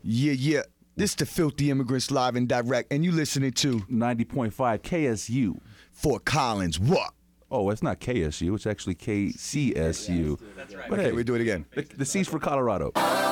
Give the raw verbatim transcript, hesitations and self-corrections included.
Yeah, yeah. This the Filthy Immigrants live and direct, and you listening to ninety point five K S U. Fort Collins. What? Oh, it's not K S U. It's actually K C S U. That's right. But Okay, hey, we do it again. the, the C's for Colorado.